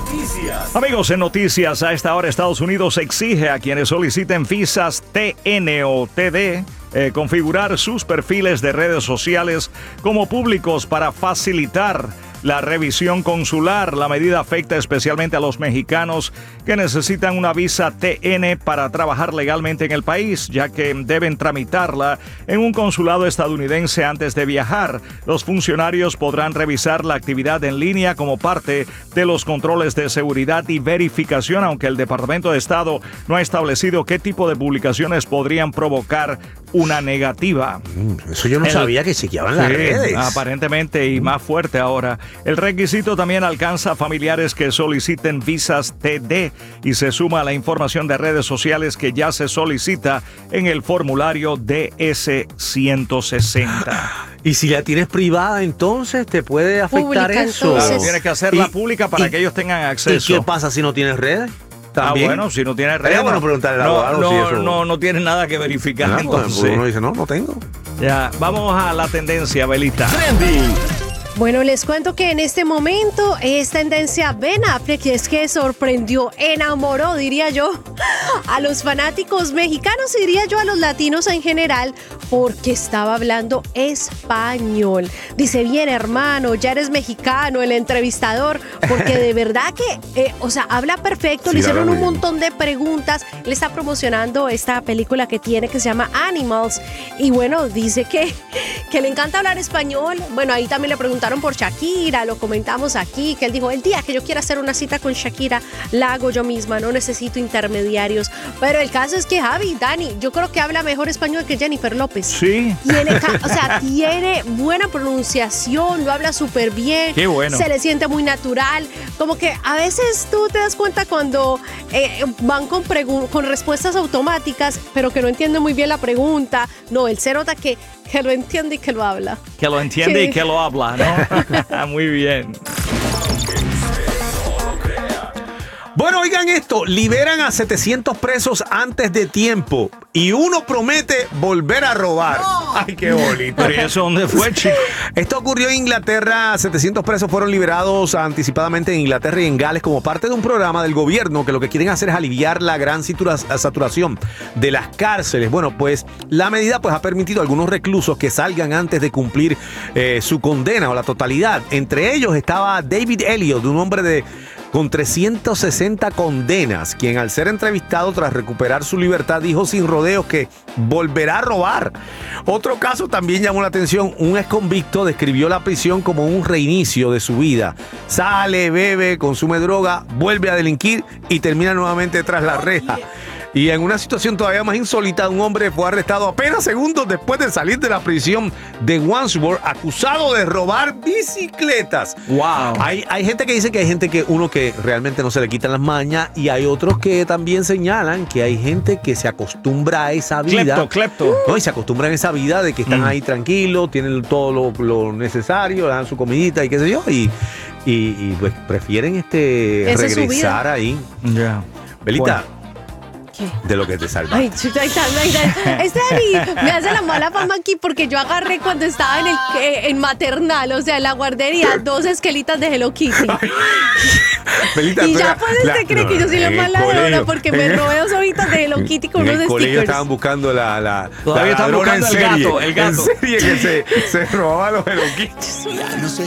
Noticias. Amigos, en noticias, a esta hora Estados Unidos exige a quienes soliciten visas TN o TD configurar sus perfiles de redes sociales como públicos para facilitar la revisión consular. La medida afecta especialmente a los mexicanos que necesitan una visa TN para trabajar legalmente en el país, ya que deben tramitarla en un consulado estadounidense antes de viajar. Los funcionarios podrán revisar la actividad en línea como parte de los controles de seguridad y verificación, aunque el Departamento de Estado no ha establecido qué tipo de publicaciones podrían provocar una negativa. Eso yo no sabía que chequeaban las redes. Aparentemente, y más fuerte ahora. El requisito también alcanza a familiares que soliciten visas TD y se suma a la información de redes sociales que ya se solicita en el formulario DS-160. Y si la tienes privada, entonces te puede afectar Pública, eso. entonces. Claro, tienes que hacerla pública para que ellos tengan acceso. ¿Y qué pasa si no tienes redes? ¿También? Bueno, si no tienes redes. Sería bueno preguntarle al abogado si eso... no tienes nada que verificar. Entonces, uno dice, no tengo. ya, vamos a la tendencia, Belita. Trending. Bueno, les cuento que en este momento es tendencia Ben Affleck, y es que sorprendió, enamoró, diría yo, a los fanáticos mexicanos y diría yo a los latinos en general, porque estaba hablando español. Dice, bien hermano, ya eres mexicano, el entrevistador, porque de verdad que, habla perfecto, Sí, le hicieron habla un muy bien. montón de preguntas, él está promocionando esta película que tiene que se llama Animals, y bueno, dice que le encanta hablar español. Bueno, ahí también le preguntaron por Shakira, lo comentamos aquí, que él dijo, el día que yo quiera hacer una cita con Shakira, la hago yo misma, no necesito intermediarios. Pero el caso es que Javi, Dani, yo creo que habla mejor español que Jennifer López. Sí. Tiene buena pronunciación, lo habla súper bien. Qué bueno. Se le siente muy natural. Como que a veces tú te das cuenta cuando van con respuestas automáticas, pero que no entienden muy bien la pregunta. No, él se nota que lo entiende y que lo habla. Que lo entiende Sí. y que lo habla, ¿no? Muy bien. Bueno, oigan esto, liberan a 700 presos antes de tiempo y uno promete volver a robar. Ay, qué bonito. Pero ¿y eso dónde fue, chico? Esto ocurrió en Inglaterra. 700 presos fueron liberados anticipadamente en Inglaterra y en Gales como parte de un programa del gobierno que lo que quieren hacer es aliviar la gran saturación de las cárceles. Bueno, pues la medida ha permitido a algunos reclusos que salgan antes de cumplir su condena o la totalidad. Entre ellos estaba David Elliott, un hombre con 360 condenas, quien al ser entrevistado tras recuperar su libertad dijo sin rodeos que volverá a robar. Otro caso también llamó la atención. Un exconvicto describió la prisión como un reinicio de su vida. Sale, bebe, consume droga, vuelve a delinquir y termina nuevamente tras la reja. Y en una situación todavía más insólita, un hombre fue arrestado apenas segundos después de salir de la prisión de Wandsworth, acusado de robar bicicletas. Wow. Hay gente que dice que hay gente que uno que realmente no se le quitan las mañas, y hay otros que también señalan que hay gente que se acostumbra a esa vida. Clepto. No, y se acostumbran a esa vida de que están ahí tranquilos, tienen todo lo necesario, le dan su comidita y qué sé yo, y pues prefieren Esa es su regresar vida. ahí. Ya. Belita. Bueno. ¿Qué? De lo que te salva. Ay, chuta, ahí está, me hace la mala fama aquí porque yo agarré cuando estaba en maternal, o sea, en la guardería, 2 esquelitas de Hello Kitty. Belita, Y ya pues cree que yo soy la mala de hora porque me robé 2 hojitas de Hello Kitty con en unos el colegio stickers. estaban buscando la Todavía están ladrona buscando en el serie, gato, el gato. En serie que se robaba los Hello Kitty.